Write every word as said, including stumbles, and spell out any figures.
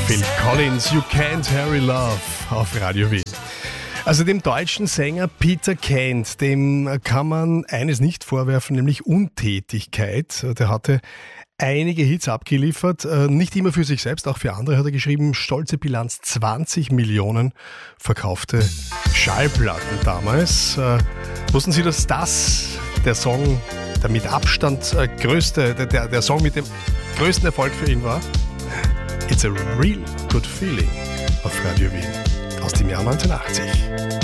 Phil Collins, You Can't Hurry Love auf Radio Wien. Also dem deutschen Sänger Peter Kent, dem kann man eines nicht vorwerfen, nämlich Untätigkeit. Der hatte einige Hits abgeliefert, nicht immer für sich selbst, auch für andere hat er geschrieben. Stolze Bilanz, zwanzig Millionen verkaufte Schallplatten damals. Wussten Sie, dass das der Song, der mit Abstand größte, der, der Song mit dem größten Erfolg für ihn war? It's a real good feeling auf Radio Wien aus dem Jahr neunzehnhundertachtzig.